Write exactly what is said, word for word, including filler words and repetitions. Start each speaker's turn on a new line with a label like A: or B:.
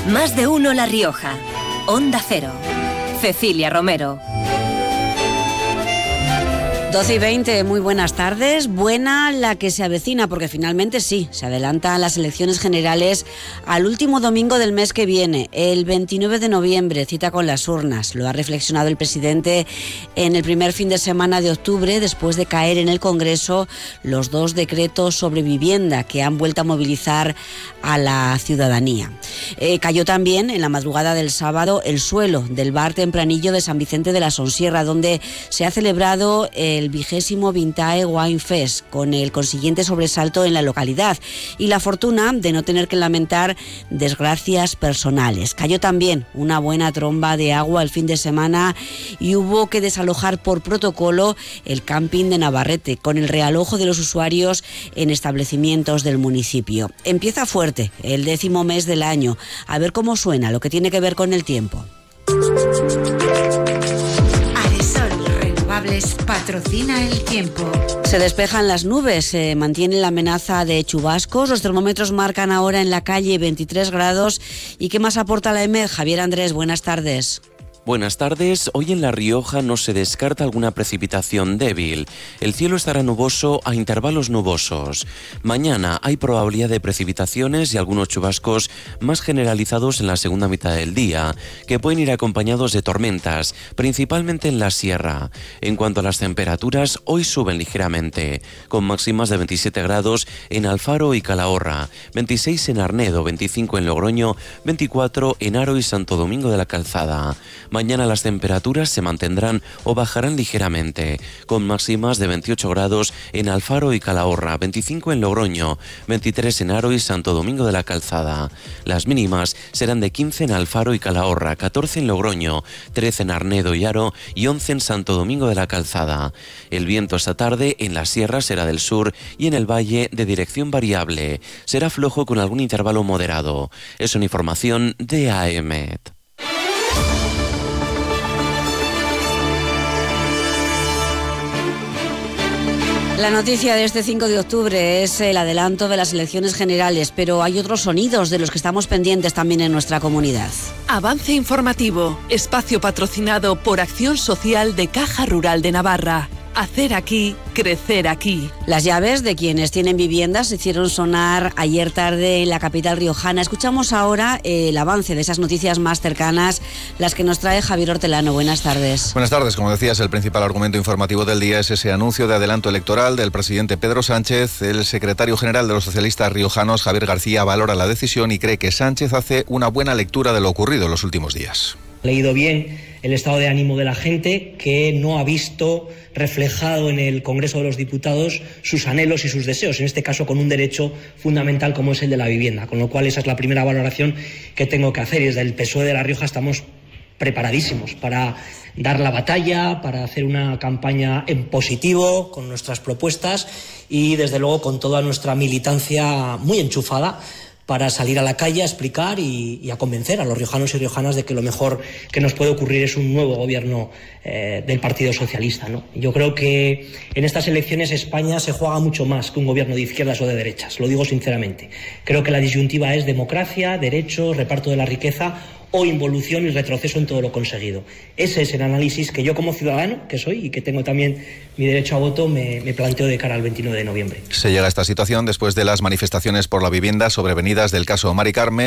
A: Más de uno La Rioja. Onda Cero. Cecilia Romero.
B: doce y veinte, muy buenas tardes. Buena la que se avecina, porque finalmente sí, se adelantan las elecciones generales al último domingo del mes que viene, el veintinueve de noviembre, cita con las urnas. Lo ha reflexionado el presidente en el primer fin de semana de octubre, después de caer en el Congreso los dos decretos sobre vivienda que han vuelto a movilizar a la ciudadanía. Eh, cayó también en la madrugada del sábado el suelo del bar tempranillo de San Vicente de la Sonsierra, donde se ha celebrado el vigésimo Vintae Wine Fest, con el consiguiente sobresalto en la localidad y la fortuna de no tener que lamentar desgracias personales. Cayó también una buena tromba de agua el fin de semana y hubo que desalojar por protocolo el camping de Navarrete, con el realojo de los usuarios en establecimientos del municipio. Empieza fuerte el décimo mes del año. A ver cómo suena lo que tiene que ver con el tiempo.
C: Patrocina el tiempo.
B: Se despejan las nubes, se mantiene la amenaza de chubascos. Los termómetros marcan ahora en la calle veintitrés grados. ¿Y qué más aporta la E M E D? Javier Andrés, buenas tardes.
D: Buenas tardes. Hoy en La Rioja no se descarta alguna precipitación débil. El cielo estará nuboso a intervalos nubosos. Mañana hay probabilidad de precipitaciones y algunos chubascos más generalizados en la segunda mitad del día, que pueden ir acompañados de tormentas, principalmente en la sierra. En cuanto a las temperaturas, hoy suben ligeramente, con máximas de veintisiete grados en Alfaro y Calahorra, veintiséis en Arnedo, veinticinco en Logroño, veinticuatro en Haro y Santo Domingo de la Calzada. Mañana las temperaturas se mantendrán o bajarán ligeramente, con máximas de veintiocho grados en Alfaro y Calahorra, veinticinco en Logroño, veintitrés en Haro y Santo Domingo de la Calzada. Las mínimas serán de quince en Alfaro y Calahorra, catorce en Logroño, trece en Arnedo y Haro y once en Santo Domingo de la Calzada. El viento esta tarde en la sierra será del sur y en el valle de dirección variable. Será flojo con algún intervalo moderado. Es una información de A E M E D.
B: La noticia de este cinco de octubre es el adelanto de las elecciones generales, pero hay otros sonidos de los que estamos pendientes también en nuestra comunidad.
E: Avance informativo, espacio patrocinado por Acción Social de Caja Rural de Navarra. Hacer aquí, crecer aquí.
B: Las llaves de quienes tienen viviendas se hicieron sonar ayer tarde en la capital riojana. Escuchamos ahora el avance de esas noticias más cercanas, las que nos trae Javier Hortelano. Buenas tardes.
F: Buenas tardes. Como decías, el principal argumento informativo del día es ese anuncio de adelanto electoral del presidente Pedro Sánchez. El secretario general de los socialistas riojanos, Javier García, valora la decisión y cree que Sánchez hace una buena lectura de lo ocurrido en los últimos días.
G: He leído bien el estado de ánimo de la gente, que no ha visto reflejado en el Congreso de los Diputados sus anhelos y sus deseos, en este caso con un derecho fundamental como es el de la vivienda, con lo cual esa es la primera valoración que tengo que hacer, y desde el P S O E de La Rioja estamos preparadísimos para dar la batalla, para hacer una campaña en positivo con nuestras propuestas y desde luego con toda nuestra militancia muy enchufada para salir a la calle a explicar y, y a convencer a los riojanos y riojanas de que lo mejor que nos puede ocurrir es un nuevo gobierno eh, del Partido Socialista, ¿no? Yo creo que en estas elecciones España se juega mucho más que un gobierno de izquierdas o de derechas, lo digo sinceramente. Creo que la disyuntiva es democracia, derechos, reparto de la riqueza o involución y retroceso en todo lo conseguido. Ese es el análisis que yo como ciudadano, que soy y que tengo también mi derecho a voto, me, me planteo de cara al veintinueve de noviembre.
F: Se llega a esta situación después de las manifestaciones por la vivienda sobrevenidas del caso Mari Carmen.